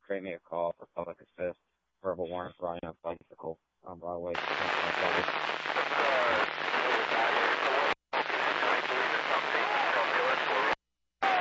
create me a call for public assist, verbal warrant for riding a bicycle on Broadway.